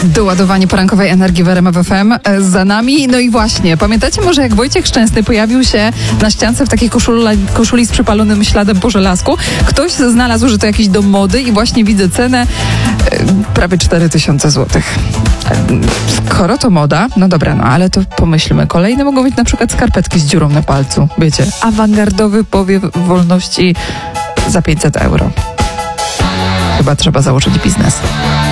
Doładowanie porankowej energii w RMF FM za nami. No i właśnie, pamiętacie może jak Wojciech Szczęsny pojawił się na ściance w takiej koszuli z przypalonym śladem po żelazku? Ktoś znalazł, że to jakiś dom mody i właśnie widzę cenę prawie 4000 złotych. Skoro to moda, no dobra, no ale to pomyślmy. Kolejne mogą być na przykład skarpetki z dziurą na palcu. Wiecie, awangardowy powiew wolności za 500 euro. Chyba trzeba założyć biznes.